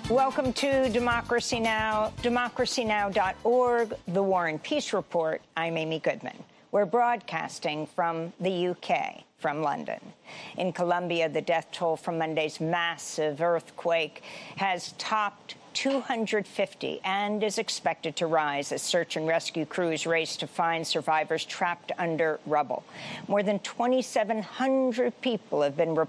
Welcome to Democracy Now!, democracynow.org, The War and Peace Report. I'm Amy Goodman. We're broadcasting from the UK, from London. In Colombia, the death toll from Monday's massive earthquake has topped 250 and is expected to rise as search and rescue crews race to find survivors trapped under rubble. More than 2,700 people have been